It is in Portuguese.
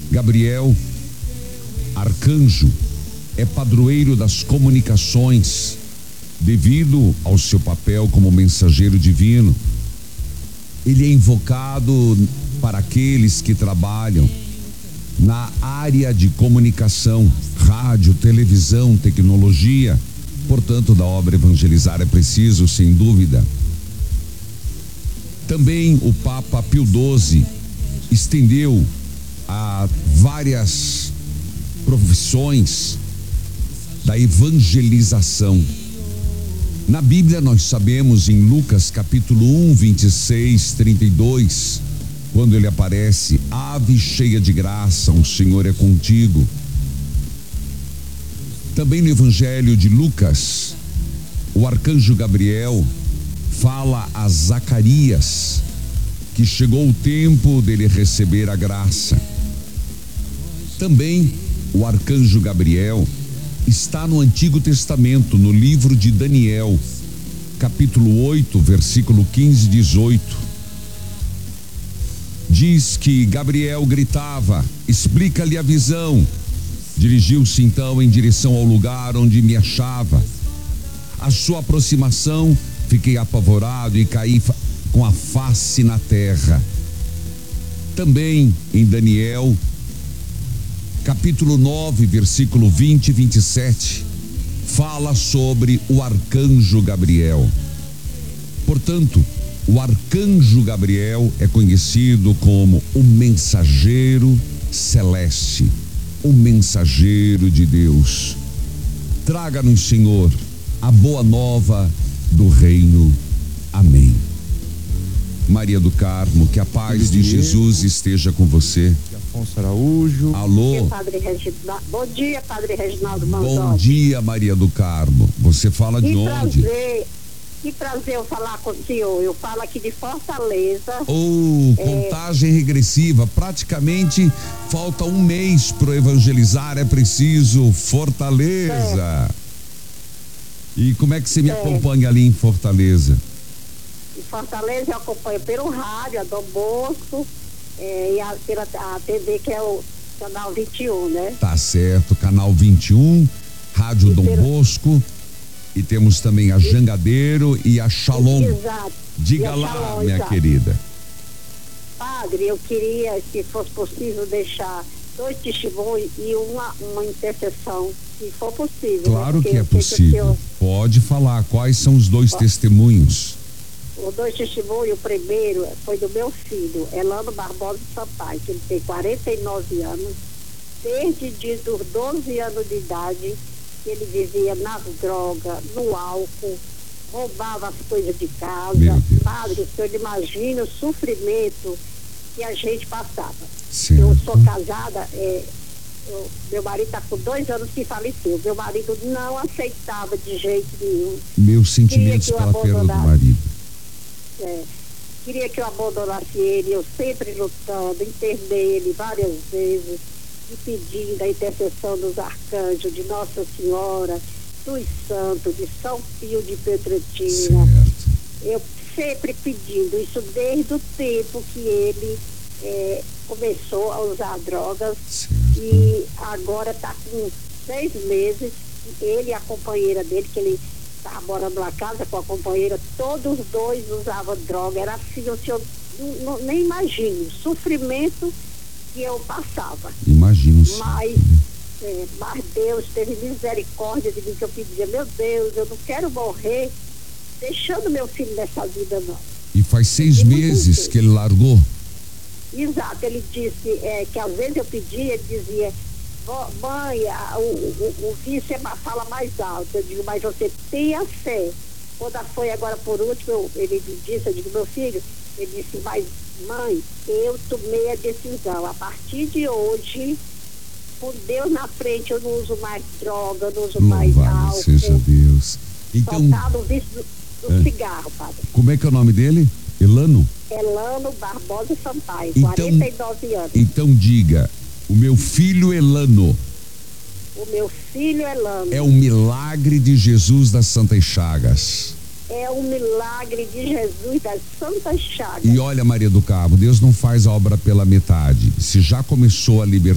Gabriel, arcanjo, é padroeiro das comunicações, devido ao seu papel como mensageiro divino. Ele é invocado para aqueles que trabalham na área de comunicação, rádio, televisão, tecnologia. Portanto, da obra Evangelizar é Preciso, sem dúvida. Também o Papa Pio XII estendeu a várias profissões da evangelização. Na Bíblia nós sabemos em Lucas capítulo 1, 26, 32, quando ele aparece: ave cheia de graça, o Senhor é contigo. Também no Evangelho de Lucas, o arcanjo Gabriel fala a Zacarias que chegou o tempo dele receber a graça. Também o arcanjo Gabriel está no Antigo Testamento, no livro de Daniel, capítulo 8, versículo 15 e 18. Diz que Gabriel gritava: explica-lhe a visão. Dirigiu-se então em direção ao lugar onde me achava. À sua aproximação, fiquei apavorado e caí com a face na terra. Também em Daniel, capítulo 9, versículo 20 e 27, fala sobre o arcanjo Gabriel. Portanto, o arcanjo Gabriel é conhecido como o mensageiro celeste, o mensageiro de Deus. Traga-nos, Senhor, a boa nova do reino. Amém. Maria do Carmo, que a paz de Jesus esteja com você. Afonso Araújo. Alô. Bom dia, Padre Reginaldo Manzotti. Bom dia, Maria do Carmo. Você fala de onde? Que prazer eu falar com o senhor. Eu falo aqui de Fortaleza. Contagem regressiva. Praticamente falta um mês pro Evangelizar é Preciso, Fortaleza. E como é que você me acompanha ali em Fortaleza? Em Fortaleza eu acompanho pelo rádio, a Dom Bosco, e pela a TV, que é o canal 21, né? Tá certo, canal 21, Rádio Dom Bosco, e temos também a Jangadeiro e a Shalom. Exato. Diga lá, Shalom, minha querida. Padre, eu queria, se fosse possível, deixar 2 testemunhos e uma intercessão, se for possível. Claro, né? Que é possível. Pode falar, quais são os 2 testemunhos? Os 2 testemunhos, o primeiro foi do meu filho, Elano Barbosa Sampaio, que ele tem 49 anos, desde os 12 anos de idade, que ele vivia nas drogas, no álcool, roubava as coisas de casa. Padre, o senhor imagina o sofrimento que a gente passava. Certo. Eu sou casada, meu marido está com 2 anos que faleceu. Meu marido não aceitava de jeito nenhum. Meus sentimentos pela perda do marido. Queria que eu abandonasse ele, eu sempre lutando, internei ele várias vezes, e pedindo a intercessão dos arcanjos, de Nossa Senhora, dos santos, de São Pio de Pietrelcina. Eu sempre pedindo isso desde o tempo que ele começou a usar drogas. E agora está com 6 meses, ele e a companheira dele, que ele estava morando na casa com a companheira, todos os 2 usavam droga. Era assim, o senhor nem imagina o sofrimento que eu passava. Imagino. Mas Deus teve misericórdia de mim, que eu pedia: meu Deus, eu não quero morrer deixando meu filho nessa vida, não. E faz 6 meses que ele largou? Exato, ele disse que às vezes eu pedia, ele dizia: mãe, o vício fala mais alto. Eu digo: mas você tenha fé. Quando foi agora por último, ele disse, eu digo: meu filho, ele disse: mas mãe, eu tomei a decisão, a partir de hoje, com Deus na frente, eu não uso mais droga, não uso mais álcool. Seja Deus. Então, só tá no vício do cigarro, padre. Como é que é o nome dele? Elano? Elano Barbosa Sampaio, 49 anos. Então diga: o meu filho Elano. O meu filho Elano. É o milagre de Jesus das Santas Chagas. É o milagre de Jesus das Santas Chagas. E olha, Maria do Carmo, Deus não faz a obra pela metade. Se já começou a libertar